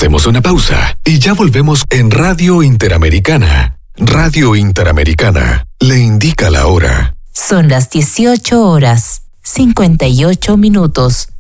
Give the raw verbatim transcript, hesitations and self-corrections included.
Hacemos una pausa y ya volvemos en Radio Interamericana. Radio Interamericana le indica la hora. Son las dieciocho horas, cincuenta y ocho minutos.